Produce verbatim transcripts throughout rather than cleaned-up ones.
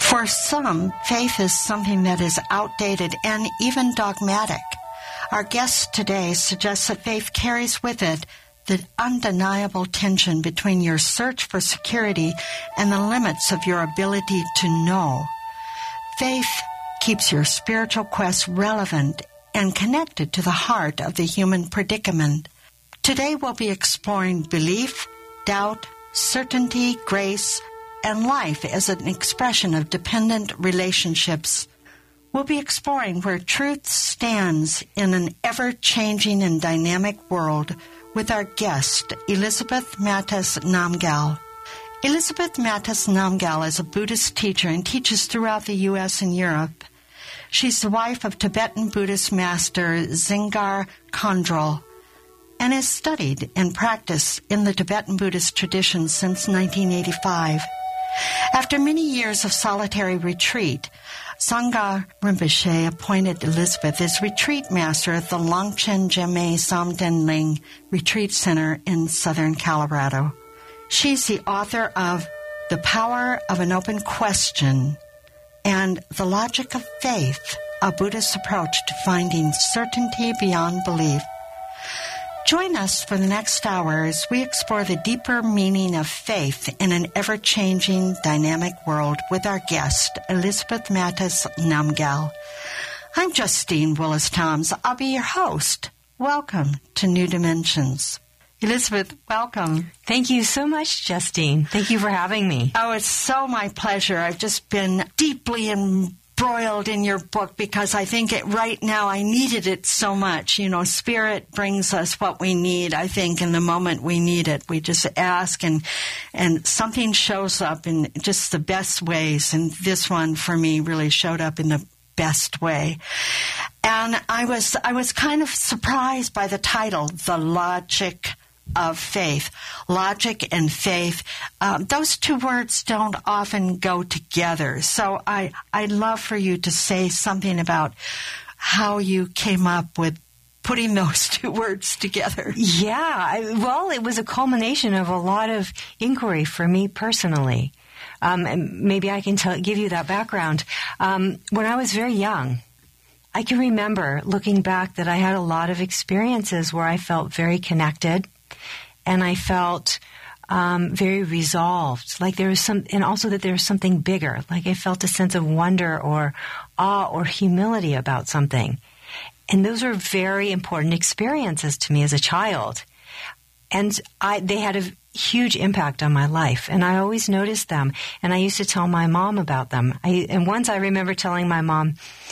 For some, faith is something that is outdated and even dogmatic. Our guest today suggests that faith carries with it the undeniable tension between your search for security and the limits of your ability to know. Faith keeps your spiritual quest relevant and connected to the heart of the human predicament. Today we'll be exploring belief, doubt, certainty, grace, and life as an expression of dependent relationships. We'll be exploring where truth stands in an ever-changing and dynamic world with our guest, Elizabeth Mattes Namgyal. Elizabeth Mattes Namgyal is a Buddhist teacher and teaches throughout the U S and Europe. She's the wife of Tibetan Buddhist master Dzingar Khandrol and has studied and practiced in the Tibetan Buddhist tradition since nineteen eighty-five. After many years of solitary retreat, Sangha Rinpoche appointed Elizabeth as retreat master at the Longchen Jeme Samden Ling Retreat Center in southern Colorado. She's the author of The Power of an Open Question and The Logic of Faith, a Buddhist approach to finding certainty beyond belief. Join us for the next hour as we explore the deeper meaning of faith in an ever-changing, dynamic world with our guest, Elizabeth Mattes Namgyal. I'm Justine Willis-Toms. I'll be your host. Welcome to New Dimensions. Elizabeth, welcome. Thank you so much, Justine. Thank you for having me. Oh, it's so my pleasure. I've just been deeply embroiled in your book because I think it right now I needed it so much. You know, Spirit brings us what we need, I think, in the moment we need it. We just ask and and something shows up in just the best ways. And this one, for me, really showed up in the best way. And I was I was kind of surprised by the title, The Logic of Faith. Logic and faith, um, those two words don't often go together. So I, I'd love for you to say something about how you came up with putting those two words together. Yeah, I, well, it was a culmination of a lot of inquiry for me personally. Um, and maybe I can tell, give you that background. Um, when I was very young, I can remember looking back that I had a lot of experiences where I felt very connected. And I felt um, very resolved, like there was some, and also that there was something bigger. Like I felt a sense of wonder or awe or humility about something. And those were very important experiences to me as a child. And I, they had a huge impact on my life. And I always noticed them. And I used to tell my mom about them. I, and once I remember telling my mom,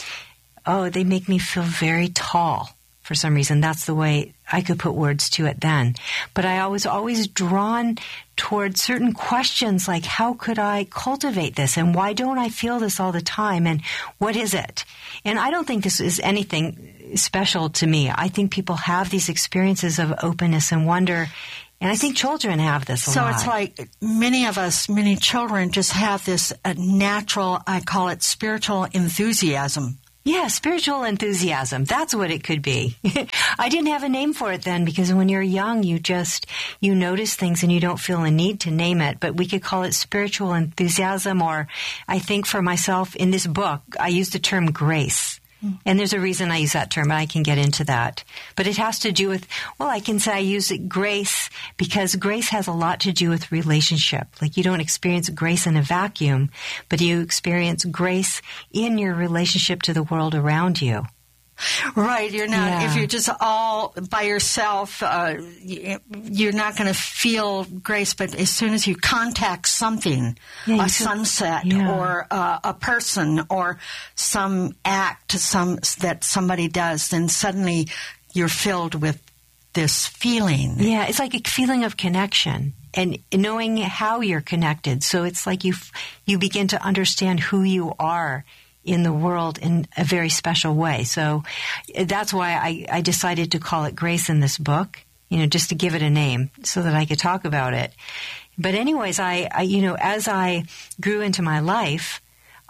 oh, they make me feel very tall. For some reason, that's the way I could put words to it then. But I was always drawn toward certain questions like, how could I cultivate this? And why don't I feel this all the time? And what is it? And I don't think this is anything special to me. I think people have these experiences of openness and wonder. And I think children have this a so lot. So it's like many of us, many children just have this uh, natural, I call it spiritual enthusiasm. Yeah, spiritual enthusiasm. That's what it could be. I didn't have a name for it then because when you're young, you just, you notice things and you don't feel a need to name it. But we could call it spiritual enthusiasm, or I think for myself in this book, I use the term grace. And there's a reason I use that term, and I can get into that. But it has to do with, well, I can say I use it grace because grace has a lot to do with relationship. Like you don't experience grace in a vacuum, but you experience grace in your relationship to the world around you. Right. You're not, yeah. If you're just all by yourself, uh, you're not going to feel grace. But as soon as you contact something, yeah, a feel, sunset yeah. or uh, a person or some act some that somebody does, then suddenly you're filled with this feeling. Yeah. It's like a feeling of connection and knowing how you're connected. So it's like you, you begin to understand who you are in the world in a very special way. So that's why I, I decided to call it Grace in this book, you know, just to give it a name so that I could talk about it. But anyways, I, I you know, as I grew into my life,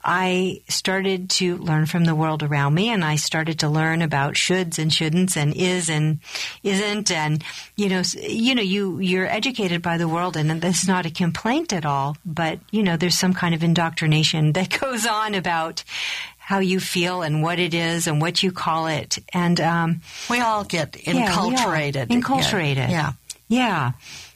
I started to learn from the world around me, and I started to learn about shoulds and shouldn'ts and is and isn't. And, you know, you know, you, you're educated by the world, and that's not a complaint at all. But, you know, there's some kind of indoctrination that goes on about how you feel and what it is and what you call it. And um, we all get enculturated. Yeah, enculturated. Yeah. Yeah.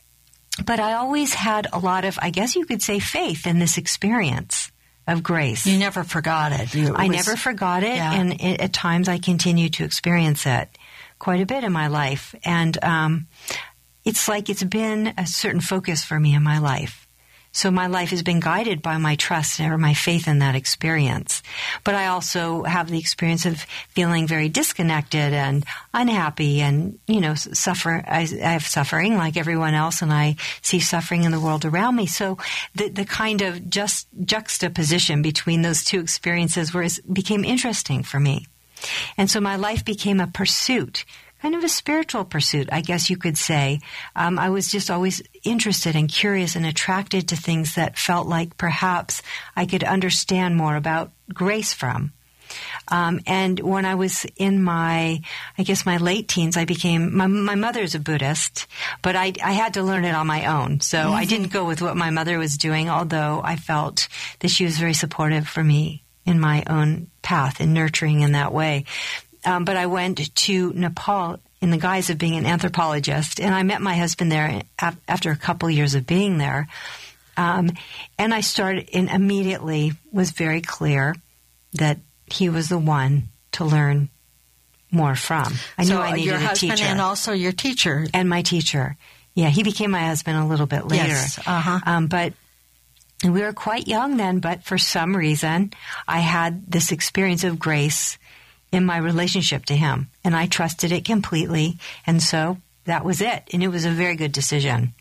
But I always had a lot of, I guess you could say, faith in this experience of grace. You never forgot it. You, it I was, never forgot it, yeah. and it, at times I continue to experience it quite a bit in my life. And um, it's like it's been a certain focus for me in my life. So my life has been guided by my trust or my faith in that experience. But I also have the experience of feeling very disconnected and unhappy and, you know, suffer. I, I have suffering like everyone else, and I see suffering in the world around me. So the, the kind of just juxtaposition between those two experiences was, became interesting for me. And so my life became a pursuit, kind of a spiritual pursuit, I guess you could say. Um, I was just always interested and curious and attracted to things that felt like perhaps I could understand more about grace from. Um, and when I was in my, I guess my late teens, I became, my, my mother's a Buddhist, but I, I had to learn it on my own. So mm-hmm. I didn't go with what my mother was doing, although I felt that she was very supportive for me in my own path and nurturing in that way. Um, but I went to Nepal in the guise of being an anthropologist, and I met my husband there af- after a couple years of being there. Um, and I started, and immediately was very clear that he was the one to learn more from. I so knew I needed your a husband teacher. And also your teacher. And my teacher. Yeah, he became my husband a little bit later. Yes, uh-huh. Um, but we were quite young then, but for some reason, I had this experience of grace in my relationship to him, and I trusted it completely, and so that was it, and it was a very good decision.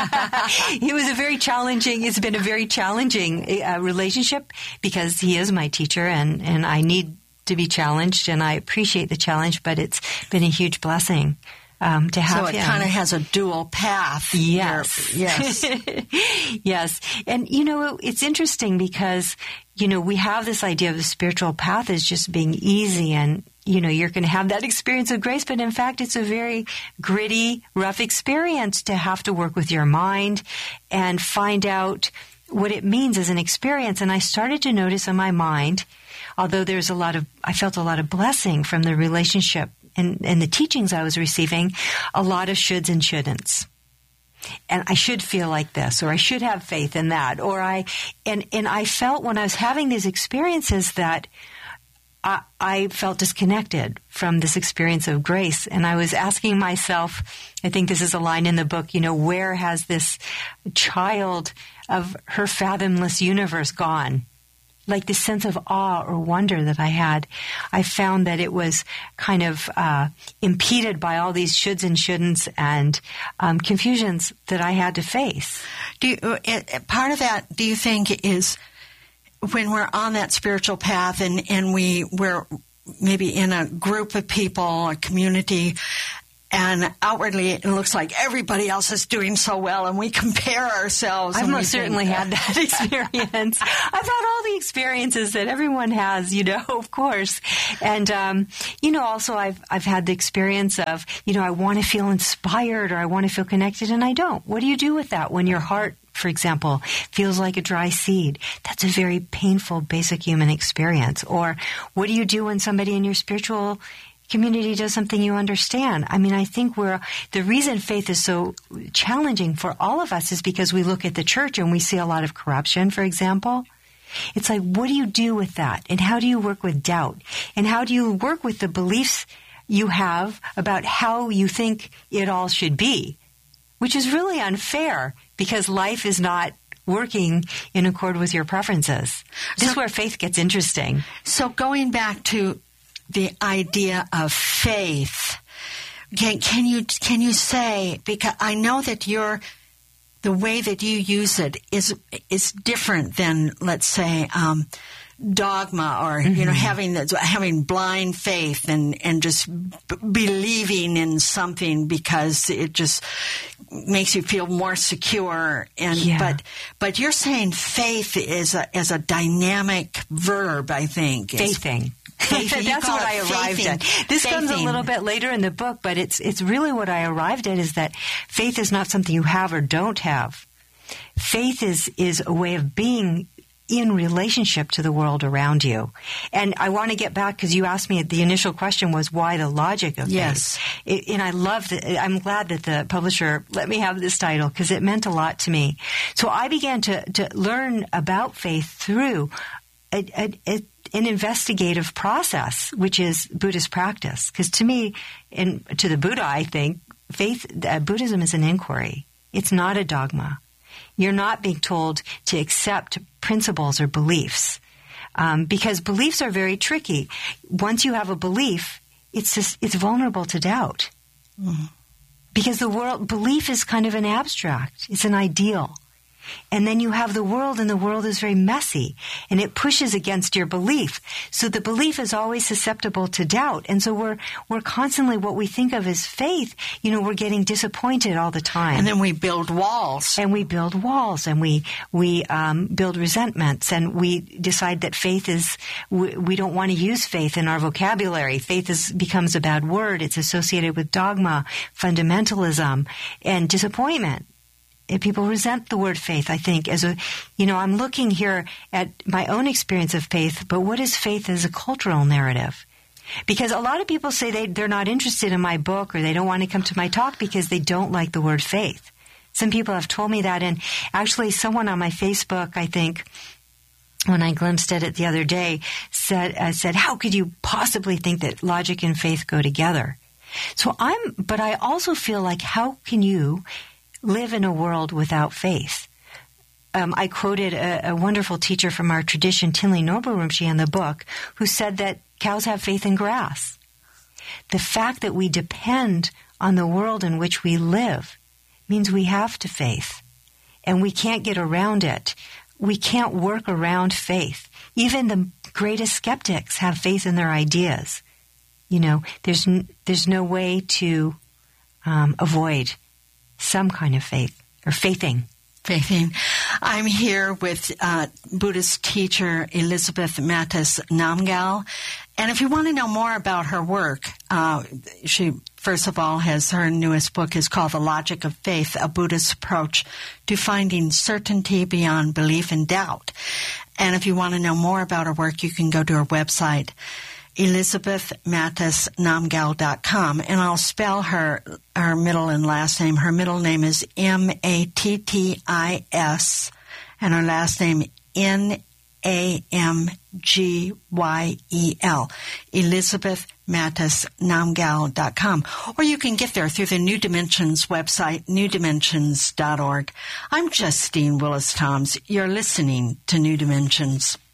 It was a very challenging, it's been a very challenging uh, relationship, because he is my teacher, and, and I need to be challenged, and I appreciate the challenge, but it's been a huge blessing um, to have him. So it kind of has a dual path. Yes. Yes. Yes. And, you know, it's interesting because, you know, we have this idea of the spiritual path as just being easy and, you know, you're going to have that experience of grace, but in fact, it's a very gritty, rough experience to have to work with your mind and find out what it means as an experience. And I started to notice in my mind, although there's a lot of, I felt a lot of blessing from the relationship and, and the teachings I was receiving, a lot of shoulds and shouldn'ts. And I should feel like this, or I should have faith in that, or I, and, and I felt when I was having these experiences that I, I felt disconnected from this experience of grace. And I was asking myself, I think this is a line in the book, you know, where has this child of her fathomless universe gone? Like this sense of awe or wonder that I had, I found that it was kind of uh, impeded by all these shoulds and shouldn'ts and um, confusions that I had to face. Do you, it, part of that, do you think, is when we're on that spiritual path and, and we, we're maybe in a group of people, a community, and outwardly it looks like everybody else is doing so well and we compare ourselves. I've most certainly had that experience. I've had all the experiences that everyone has, you know, of course. And, um, you know, also I've, I've had the experience of, you know, I want to feel inspired or I want to feel connected and I don't. What do you do with that when your heart, for example, feels like a dry seed? That's a very painful, basic human experience. Or what do you do when somebody in your spiritual community does something you understand? I mean, I think we're, the reason faith is so challenging for all of us is because we look at the church and we see a lot of corruption, for example. It's like, what do you do with that? And how do you work with doubt? And how do you work with the beliefs you have about how you think it all should be? Which is really unfair because life is not working in accord with your preferences. This so, is where faith gets interesting. So going back to the idea of faith, can, can you can you say, because I know that you're, the way that you use it is is different than, let's say, um, dogma or, mm-hmm. you know, having the, having blind faith and, and just b- believing in something because it just makes you feel more secure. And, yeah. but, but you're saying faith is a, is a dynamic verb, I think. Faithing. Faithing. That's what I arrived faithing. at. This faithing. comes a little bit later in the book, but it's, it's really what I arrived at is that faith is not something you have or don't have. Faith is, is a way of being in relationship to the world around you. And I want to get back because you asked me, the initial question was why the logic of yes. faith. It, and I love that. I'm glad that the publisher let me have this title because it meant a lot to me. So I began to, to learn about faith through a, a, a, an investigative process, which is Buddhist practice. Because to me, and to the Buddha, I think, faith, uh, Buddhism is an inquiry. It's not a dogma. You're not being told to accept principles or beliefs, um, because beliefs are very tricky. Once you have a belief, it's just, it's vulnerable to doubt, mm. because the world belief is kind of an abstract. It's an ideal. And then you have the world, and the world is very messy, and it pushes against your belief. So the belief is always susceptible to doubt. And so we're we're constantly, what we think of as faith, you know, we're getting disappointed all the time. And then we build walls. And we build walls, and we we um, build resentments, and we decide that faith is, we, we don't want to use faith in our vocabulary. Faith is, becomes a bad word. It's associated with dogma, fundamentalism, and disappointment. People resent the word faith, I think, as a, you know, I'm looking here at my own experience of faith, but what is faith as a cultural narrative? Because a lot of people say they, they're not interested in my book or they don't want to come to my talk because they don't like the word faith. Some people have told me that, and actually someone on my Facebook, I think, when I glimpsed at it the other day, said, uh, said, how could you possibly think that logic and faith go together? So I'm, but I also feel like, how can you live in a world without faith? Um, I quoted a, a wonderful teacher from our tradition, Tinley Noble Rinpoche, in the book, who said that cows have faith in grass. The fact that we depend on the world in which we live means we have to faith, and we can't get around it. We can't work around faith. Even the greatest skeptics have faith in their ideas. You know, there's n- there's no way to um, avoid some kind of faith, or faithing. Faithing. I'm here with uh, Buddhist teacher Elizabeth Mattes Namgyal. And if you want to know more about her work, uh, she, first of all, has her newest book is called The Logic of Faith, A Buddhist Approach to Finding Certainty Beyond Belief and Doubt. And if you want to know more about her work, you can go to her website, elizabeth mattes namgyal dot com, and I'll spell her her middle and last name. Her middle name is M A T T I S, and her last name N A M G Y E L, elizabeth mattes namgyal dot com. Or you can get there through the New Dimensions website, new dimensions dot org. I'm Justine Willis-Toms. You're listening to New Dimensions.